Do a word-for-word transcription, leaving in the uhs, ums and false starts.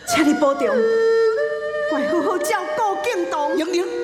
请你保重，乖好好照顾敬堂。 莹莹。